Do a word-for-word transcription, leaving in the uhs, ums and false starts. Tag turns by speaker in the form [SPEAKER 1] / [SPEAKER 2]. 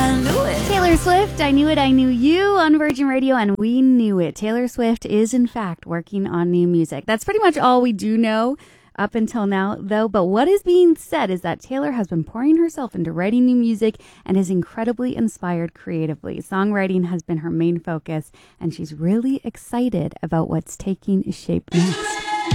[SPEAKER 1] I knew it.
[SPEAKER 2] Taylor Swift, I Knew It, I Knew You on Virgin Radio, and we knew it. Taylor Swift is, in fact, working on new music. That's pretty much all we do know up until now, though. But what is being said is that Taylor has been pouring herself into writing new music and is incredibly inspired creatively. Songwriting has been her main focus, and she's really excited about what's taking shape next.